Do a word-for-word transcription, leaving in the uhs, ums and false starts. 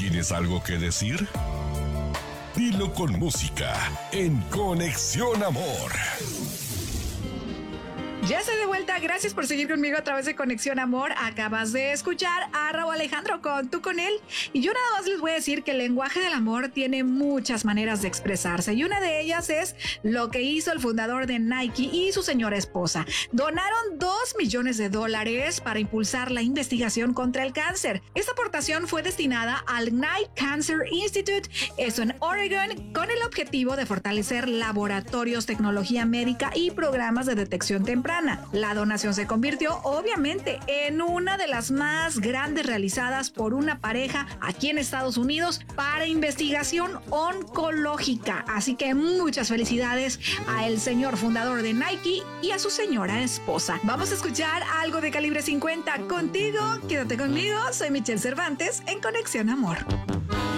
¿Tienes algo que decir? Dilo con música en Conexión Amor. Ya estoy de vuelta, gracias por seguir conmigo a través de Conexión Amor. Acabas de escuchar a Rauw Alejandro con Tú con él. Y yo nada más les voy a decir que el lenguaje del amor tiene muchas maneras de expresarse. Y una de ellas es lo que hizo el fundador de Nike y su señora esposa. Donaron dos millones de dólares para impulsar la investigación contra el cáncer. Esta aportación fue destinada al Nike Cancer Institute, esto en Oregon, con el objetivo de fortalecer laboratorios, tecnología médica y programas de detección temprana. La donación se convirtió obviamente en una de las más grandes realizadas por una pareja aquí en Estados Unidos para investigación oncológica. Así que muchas felicidades al señor fundador de Nike y a su señora esposa. Vamos a escuchar algo de Calibre cincuenta contigo. Quédate conmigo, soy Michelle Cervantes en Conexión Amor.